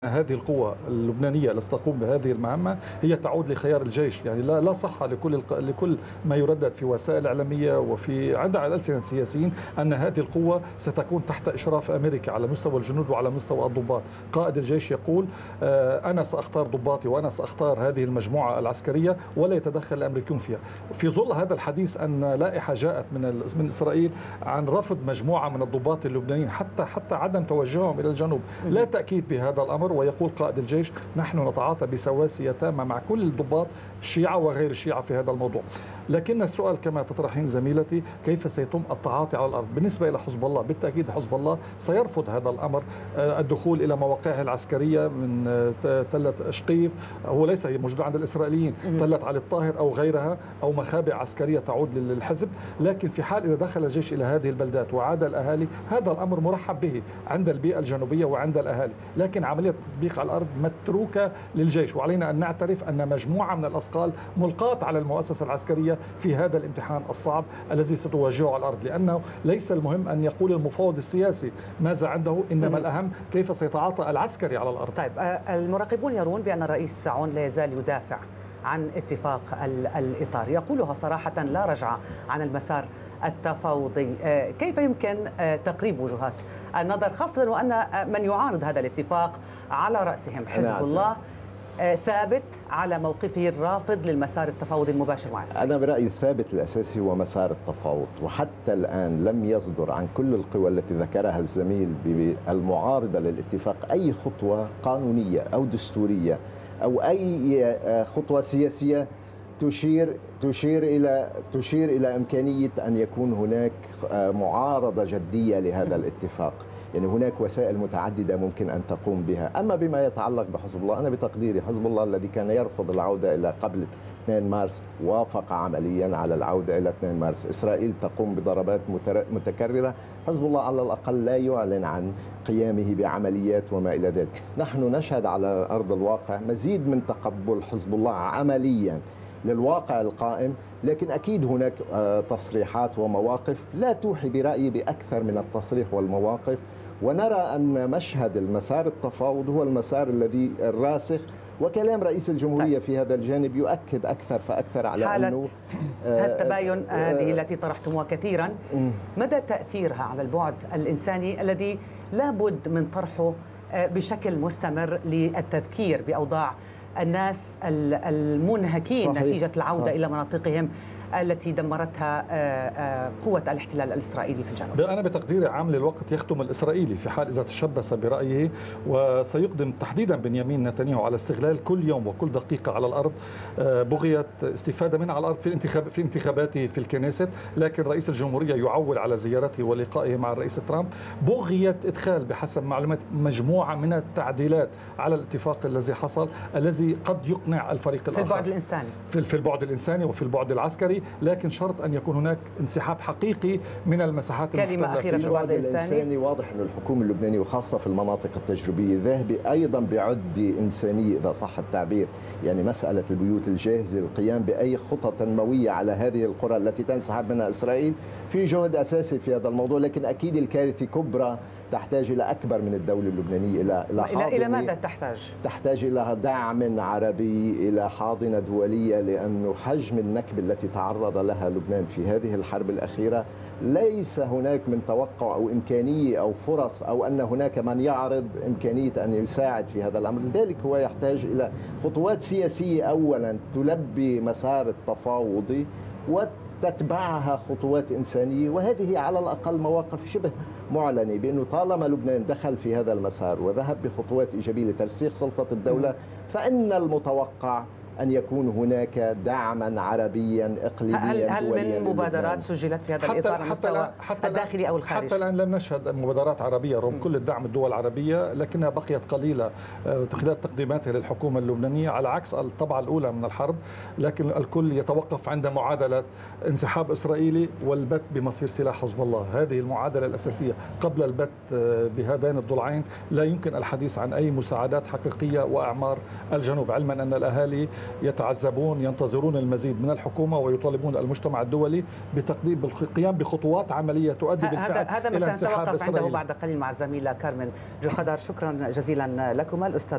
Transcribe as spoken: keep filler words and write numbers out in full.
هذه القوى اللبنانية التي تقوم بهذه المهمة هي تعود لخيار الجيش، يعني لا لا صحة لكل الق... لكل ما يردد في وسائل الإعلامية وفي عند على ألسنة السياسيين أن هذه القوة ستكون تحت إشراف أمريكا على مستوى الجنود وعلى مستوى الضباط. قائد الجيش يقول أنا سأختار ضباطي وأنا سأختار هذه المجموعة العسكرية ولا يتدخل الأمريكيون فيها. في ظل هذا الحديث أن لائحة جاءت من من إسرائيل عن رفض مجموعة من الضباط اللبنانيين حتى حتى عدم توجههم إلى الجنوب، لا تأكيد بهذا الأمر. ويقول قائد الجيش نحن نتعاطى بسواسية تامة مع كل الضباط الشيعة وغير الشيعة في هذا الموضوع. لكن السؤال كما تطرحين زميلتي، كيف سيتم التعاطي على الأرض؟ بالنسبة إلى حزب الله بالتأكيد حزب الله سيرفض هذا الأمر، الدخول إلى مواقعه العسكرية من تلة شقيف، هو ليس هي موجودة عند الإسرائيليين، تلة علي الطاهر أو غيرها أو مخابئ عسكرية تعود للحزب. لكن في حال إذا دخل الجيش إلى هذه البلدات وعاد الأهالي هذا الأمر مرحب به عند البيئة الجنوبية وعند الأهالي، لكن عملية التطبيق على الأرض متروكة للجيش. وعلينا أن نعترف أن مجموعة من الأثقال ملقاة على المؤسسة العسكرية في هذا الامتحان الصعب الذي ستواجهه على الأرض، لأنه ليس المهم أن يقول المفاوض السياسي ماذا عنده، إنما الأهم كيف سيتعاطى العسكري على الأرض. طيب، المراقبون يرون بأن الرئيس ساعون لا يزال يدافع عن اتفاق الإطار، يقولها صراحة لا رجعة عن المسار التفاوضي. كيف يمكن تقريب وجهات النظر، خاصة وأن من يعارض هذا الاتفاق على رأسهم حزب الله ثابت على موقفه الرافض للمسار التفاوضي المباشر مع إسرائيل؟ أنا برأيي الثابت الأساسي هو مسار التفاوض، وحتى الآن لم يصدر عن كل القوى التي ذكرها الزميل بالمعارضة للاتفاق أي خطوة قانونية أو دستورية أو أي خطوة سياسية تشير تشير إلى تشير إلى إمكانية أن يكون هناك معارضة جدية لهذا الاتفاق. يعني هناك وسائل متعددة ممكن أن تقوم بها. أما بما يتعلق بحزب الله، أنا بتقديري حزب الله الذي كان يرفض العودة إلى قبل اثنين مارس وافق عمليا على العودة إلى اثنين مارس. إسرائيل تقوم بضربات متكررة، حزب الله على الأقل لا يعلن عن قيامه بعمليات وما إلى ذلك. نحن نشهد على أرض الواقع مزيد من تقبل حزب الله عمليا للواقع القائم، لكن أكيد هناك تصريحات ومواقف لا توحي برأيي بأكثر من التصريح والمواقف. ونرى أن مشهد المسار التفاوض هو المسار الذي الراسخ، وكلام رئيس الجمهورية في هذا الجانب يؤكد أكثر فأكثر على حالة أنه التباين هذه التي طرحتموها كثيرا، مدى تأثيرها على البعد الإنساني الذي لابد من طرحه بشكل مستمر للتذكير بأوضاع الناس المنهكين صحيح. نتيجة العودة صحيح. إلى مناطقهم التي دمرتها قوة الاحتلال الإسرائيلي في الجنوب؟ أنا بتقديري عامل الوقت يختم الإسرائيلي في حال إذا تشبث برأيه، وسيقدم تحديدا بنيامين نتنياهو على استغلال كل يوم وكل دقيقة على الأرض بغية استفادة منها على الأرض في الانتخاب في انتخاباته في الكنيست. لكن رئيس الجمهورية يعول على زيارته ولقائه مع الرئيس ترامب بغية إدخال بحسب معلومات مجموعة من التعديلات على الاتفاق الذي حصل، الذي قد يقنع الفريق الآخر في البعد الإنساني في البعد الإنساني وفي البعد العسكري، لكن شرط أن يكون هناك انسحاب حقيقي من المساحات المحتلة. كلمة أخيرة في البعد الإنساني، واضح أن الحكومة اللبنانية وخاصة في المناطق التجريبية ذاهبة أيضا بعد إنسانية إذا صح التعبير. يعني مسألة البيوت الجاهزة، القيام بأي خطة تنموية على هذه القرى التي تنسحب منها إسرائيل، في جهد أساسي في هذا الموضوع. لكن أكيد الكارثة كبرى تحتاج إلى أكبر من الدولة اللبنانية، إلى إلى إلى ماذا تحتاج؟ تحتاج إلى دعم عربي، إلى حاضنة دولية، لأنه حجم النكبة التي تعرض لها لبنان في هذه الحرب الأخيرة ليس هناك من توقع أو إمكانية أو فرص أو أن هناك من يعرض إمكانية أن يساعد في هذا الأمر. لذلك هو يحتاج إلى خطوات سياسية أولا تلبي مسار التفاوضي وتتبعها خطوات إنسانية، وهذه على الأقل مواقف شبه معلنة بأنه طالما لبنان دخل في هذا المسار وذهب بخطوات إيجابية لترسيخ سلطة الدولة، فإن المتوقع أن يكون هناك دعما عربيا إقليميا هل, هل من مبادرات سجلت في هذا الإطار على المستوى الداخلي أو الخارجي؟ حتى الآن لم نشهد مبادرات عربية رغم كل الدعم الدول العربية، لكنها بقيت قليلة خلال تقديماتها للحكومة اللبنانية على عكس الطبعة الأولى من الحرب. لكن الكل يتوقف عند معادلة انسحاب إسرائيلي والبت بمصير سلاح حزب الله. هذه المعادلة الأساسية. قبل البت بهذين الضلعين لا يمكن الحديث عن أي مساعدات حقيقية وأعمار الجنوب، علما أن الأهالي يتعذبون ينتظرون المزيد من الحكومة ويطالبون المجتمع الدولي بتقديم بالقيام بخطوات عملية تؤدي بالفعل هذا ما سنتوقف عنده بعد قليل مع الزميلة كارمن جو خضر. شكرا جزيلا لكما الأستاذ